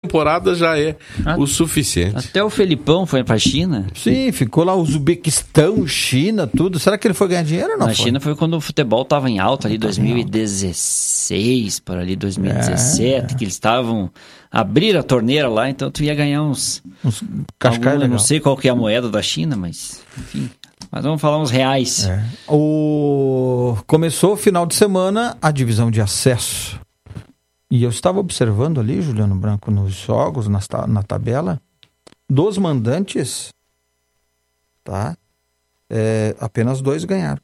temporadas já é o suficiente. Até o Felipão foi pra China. Sim, ficou lá o Uzbequistão, China, tudo. Será que ele foi ganhar dinheiro ou não? Na China foi quando o futebol tava em alta, ali 2016, por ali 2017, que eles estavam... Abriram a torneira lá, então tu ia ganhar uns cascais legal. Não sei qual que é a moeda da China, mas enfim. Mas vamos falar uns reais. Começou o final de semana a divisão de acesso. E eu estava observando ali, Juliano Branco, nos jogos, na tabela, dos mandantes, tá? Apenas 2 ganharam.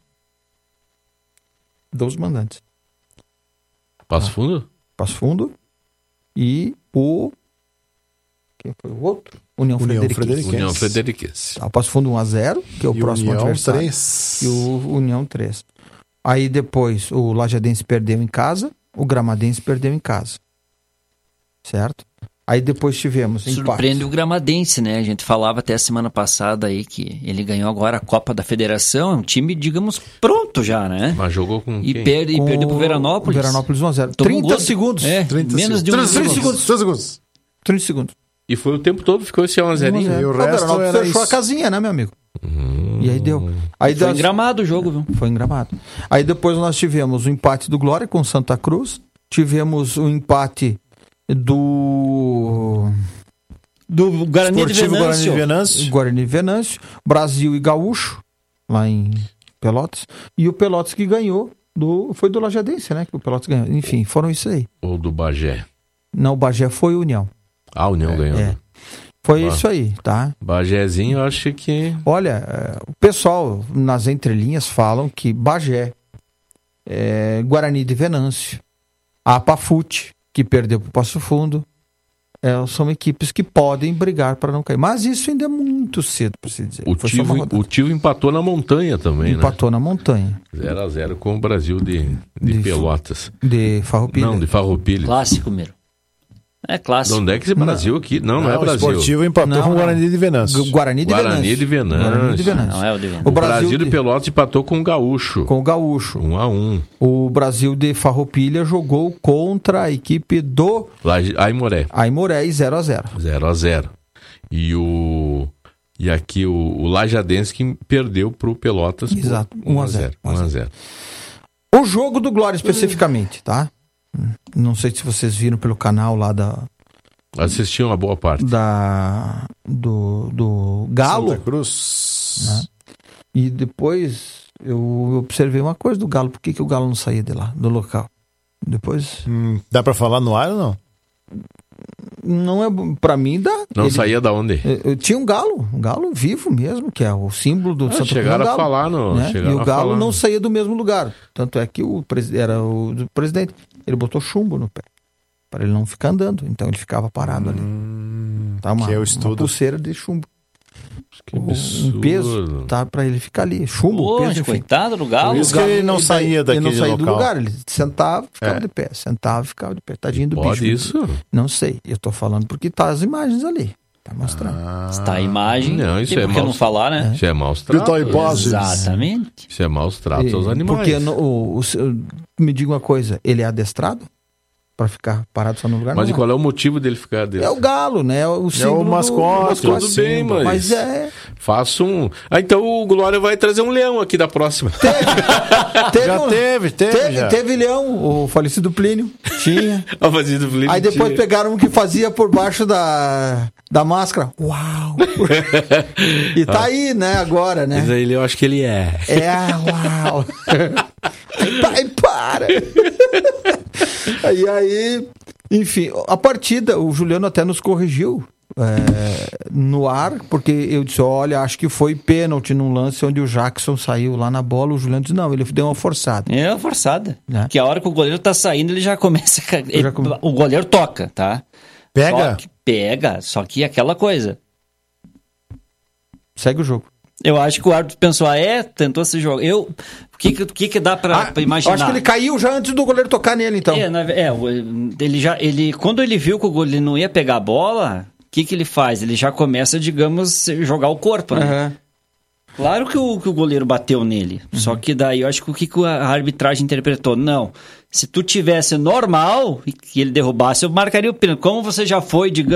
2 mandantes. Passo Fundo? Passo Fundo e quem foi o outro? União Frederiquense. O Passo Fundo 1-0, que é o próximo adversário. 3. E o União 3. Aí depois o Lajadense perdeu em casa, o Gramadense perdeu em casa. Certo? Aí depois tivemos Surpreende o Gramadense, né? A gente falava até a semana passada aí que ele ganhou agora a Copa da Federação. É um time, digamos, pronto já, né? Mas jogou com quem? Perdeu pro Veranópolis. Veranópolis 1-0. 30 segundos. 30 menos de 30 segundos. E foi o tempo todo, ficou esse 1-0. E o resto fechou a casinha, né, meu amigo? E aí deu. Foi em Gramado o jogo, viu? Foi em Gramado. Aí depois nós tivemos o empate do Glória com Santa Cruz. Tivemos o empate do Guarani de Venâncio. Guarani de Venâncio. Brasil e Gaúcho, lá em Pelotas. E o Pelotas que ganhou, foi do Lajadense, né? Que o Pelotas ganhou. Enfim, foram isso aí. Ou do Bagé? Não, o Bagé foi o União. A União ganhou. Foi isso aí, tá? Bagézinho, eu acho que... Olha, o pessoal nas entrelinhas falam que Bagé, Guarani de Venâncio, a Pafute, que perdeu para o Passo Fundo, são equipes que podem brigar para não cair. Mas isso ainda é muito cedo para se dizer. O Tivo empatou na montanha também, empatou na montanha. 0-0 com o Brasil de Pelotas. De Farroupilha. Não, de Farroupilha. Clássico, mesmo. É clássico. De onde é que esse Brasil aqui? Não é Brasil. O Esportivo empatou com o Guarani de Venâncio. Guarani de Venâncio. Não é o de Venâncio. O Brasil de Pelotas empatou com o Gaúcho. 1-1. O Brasil de Farroupilha jogou contra a equipe do... Aimoré. Aimoré e 0-0. 0-0. E aqui o Lajadense que perdeu para o Pelotas. Exato. 1-0. 1-0. O jogo do Glória especificamente, tá? Não sei se vocês viram pelo canal lá assistiam a boa parte. Do Galo. Santa Cruz. Né? E depois eu observei uma coisa do Galo. Por que o Galo não saía de lá, do local? Depois... Dá pra falar no ar ou não? Não é... Pra mim dá. Não saía da onde? Tinha um galo vivo mesmo, que é o símbolo do Santa Cruz. Chegaram a falar né? E o Galo não saía do mesmo lugar. Tanto é que era o presidente. Ele botou chumbo no pé, para ele não ficar andando. Então ele ficava parado ali. Tá uma pulseira de chumbo. Que absurdo. Um peso, tá, para ele ficar ali. Chumbo, peso, enfim. Coitado do Galo. Por isso que ele não saía daquele local. Ele não saía do lugar, ele sentava, ficava de pé. Sentava, ficava de pé. Tadinho do bicho. Pode isso? Não sei, eu tô falando porque tá as imagens ali. Tá mostrando. Está a imagem. Não, isso é não falar, né? Isso é maus tratos. Exatamente. Isso é maus tratos aos animais. Porque me diga uma coisa, ele é adestrado para ficar parado só no lugar? Mas qual é o motivo dele ficar adestrado? É o Galo, né? O mascote. Tudo bem, mas faça um... então o Glória vai trazer um leão aqui da próxima. Teve leão, o falecido Plínio. Tinha. O falecido Plínio. Aí depois pegaram um que fazia por baixo da máscara. Uau! E tá aí, né, agora, né? Mas aí eu acho que ele é. Uau! Pai, para! E aí, enfim, a partida, o Juliano até nos corrigiu no ar, porque eu disse, olha, acho que foi pênalti num lance onde o Jackson saiu lá na bola, o Juliano disse, não, ele deu uma forçada. É uma forçada. Né? Que a hora que o goleiro tá saindo, ele já começa... O goleiro toca, tá? Pega? Só que aquela coisa. Segue o jogo. Eu acho que o árbitro pensou, tentou se jogar. O que dá pra imaginar? Eu acho que ele caiu já antes do goleiro tocar nele, então. Quando ele viu que o goleiro não ia pegar a bola, o que ele faz? Ele já começa, digamos, jogar o corpo, né? Uhum. Claro que o goleiro bateu nele, só que daí eu acho que o que a arbitragem interpretou? Não, se tu tivesse normal e que ele derrubasse, eu marcaria o pênalti. Como você já foi, digamos,